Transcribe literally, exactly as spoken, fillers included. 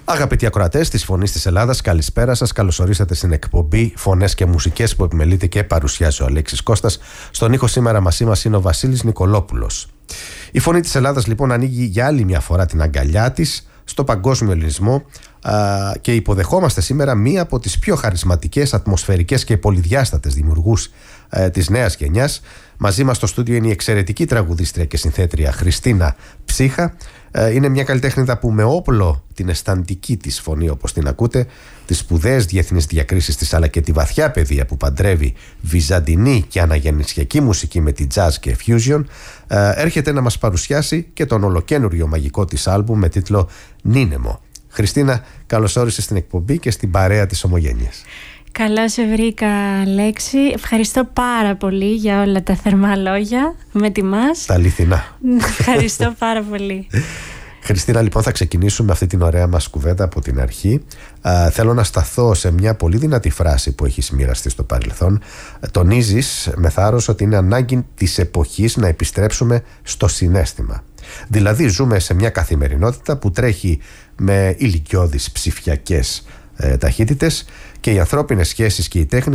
Αγαπητοί ακροατές της Φωνής της Ελλάδας, καλησπέρα σας. Καλώς ορίσατε στην εκπομπή Φωνές και Μουσικές που επιμελείται και παρουσιάζει ο Αλέξης Κώστας. Στον ήχο σήμερα μαζί μας είναι ο Βασίλης Νικολόπουλος. Η Φωνή της Ελλάδας λοιπόν ανοίγει για άλλη μια φορά την αγκαλιά της στο παγκόσμιο ελληνισμό α, και υποδεχόμαστε σήμερα μία από τις πιο χαρισματικές, ατμοσφαιρικές και πολυδιάστατες δημιουργούς α, της νέας γενιάς. Μαζί μας στο στούντιο είναι η εξαιρετική τραγουδίστρια και συνθέτρια Χριστίνα Ψύχα. Είναι μια καλλιτέχνηδα που με όπλο την αισθαντική της φωνή, όπως την ακούτε, τις σπουδαίες διεθνείς διακρίσεις της, αλλά και τη βαθιά παιδεία που παντρεύει βυζαντινή και αναγεννησιακή μουσική με τη jazz και fusion, έρχεται να μας παρουσιάσει και τον ολοκένουργιο μαγικό της άλμπουμ με τίτλο Νίνεμο. Χριστίνα, καλώς όρισες στην εκπομπή και στην παρέα της Ομογένειας. Καλώς σε βρήκα, Λέξη. Ευχαριστώ πάρα πολύ για όλα τα θερμά λόγια. Με τιμάς. Τα αληθινά. Ευχαριστώ πάρα πολύ. Χριστίνα, λοιπόν, θα ξεκινήσουμε αυτή την ωραία μας κουβέντα από την αρχή. Α, θέλω να σταθώ σε μια πολύ δυνατή φράση που έχεις μοιραστεί στο παρελθόν. Τονίζεις με θάρρος ότι είναι ανάγκη της εποχής να επιστρέψουμε στο συναίσθημα. Δηλαδή ζούμε σε μια καθημερινότητα που τρέχει με ηλικιώδεις ψηφιακές ε, ταχύτητες και οι ανθρώπινες σχέσεις και η τέχνη